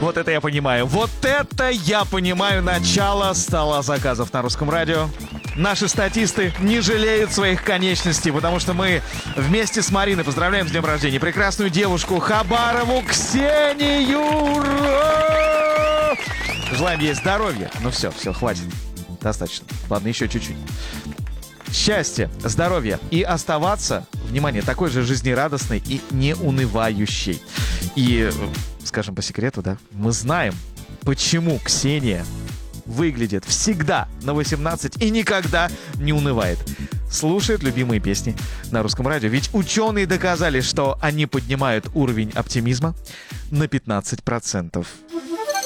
Вот это я понимаю. Вот это я понимаю начало стола заказов на русском радио. Наши статисты не жалеют своих конечностей, потому что мы вместе с Мариной поздравляем с днем рождения прекрасную девушку Хабарову Ксению. Ура! Желаем ей здоровья. Ну все, хватит. Достаточно. Ладно, еще чуть-чуть. Счастья, здоровья и оставаться, внимание, такой же жизнерадостной и неунывающей. И, скажем по секрету, да, мы знаем, почему Ксения выглядит всегда на 18 и никогда не унывает. Слушает любимые песни на русском радио. Ведь ученые доказали, что они поднимают уровень оптимизма на 15%.